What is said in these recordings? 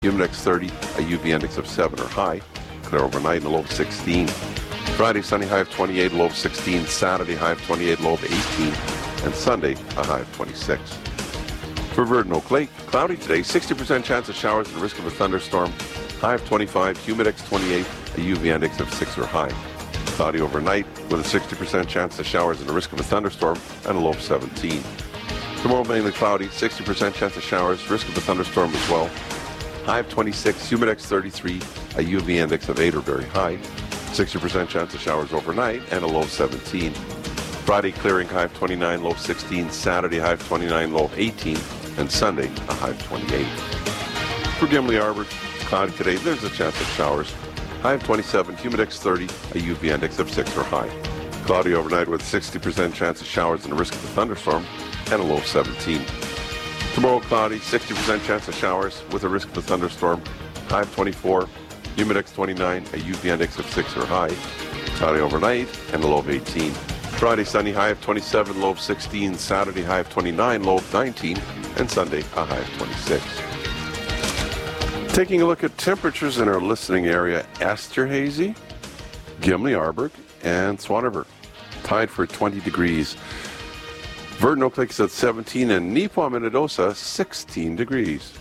Humid index 30, a UV index of 7 or high. Clear overnight and a low of 16. Friday, sunny, high of 28, low of 16. Saturday, high of 28, low of 18. And Sunday, a high of 26. For Verdon Oak Lake, cloudy today, 60% chance of showers and risk of a thunderstorm. High of 25, humid index 28, a UV index of 6 or high. Cloudy overnight with a 60% chance of showers and a risk of a thunderstorm and a low of 17. Tomorrow, mainly cloudy, 60% chance of showers, risk of a thunderstorm as well. High of 26, humid index 33, a UV index of 8 or very high. 60% chance of showers overnight and a low of 17. Friday, clearing, high of 29, low of 16. Saturday, high of 29, low of 18. And Sunday, a high of 28. For Gimli Arbor, cloudy today, there's a chance of showers. High of 27, humid index 30, a UV index of 6 or high. Cloudy overnight with a 60% chance of showers and a risk of a thunderstorm and a low of 17. Tomorrow, cloudy, 60% chance of showers with a risk of a thunderstorm. High of 24, humid index 29, a UV index of 6 or high. Cloudy overnight and a low of 18. Friday, sunny, high of 27, low of 16. Saturday, high of 29, low of 19. And Sunday, a high of 26. Taking a look at temperatures in our listening area, Esterhazy, Gimli Arbor, and Swan River, tied for 20 degrees. Verdon Oak Lake is at 17, and Neepawa-Minnedosa, 16 degrees.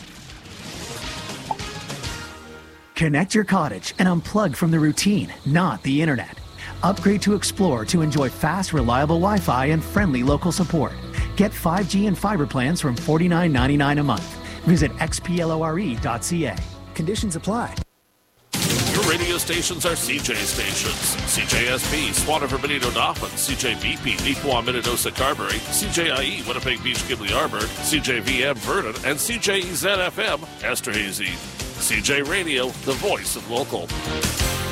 Connect your cottage and unplug from the routine, not the internet. Upgrade to Explore to enjoy fast, reliable Wi-Fi and friendly local support. Get 5G and fiber plans from $49.99 a month. Visit xplore.ca. Conditions apply. Your radio stations are CJ stations. CJSP, Swan River, Benito, Dauphin, CJVP, Neepawa-Minnedosa, Carberry, CJIE, Winnipeg Beach, Gimli Arbor, CJVM, Verdon, and CJEZ-FM, Esterhazy. CJ Radio, the voice of local.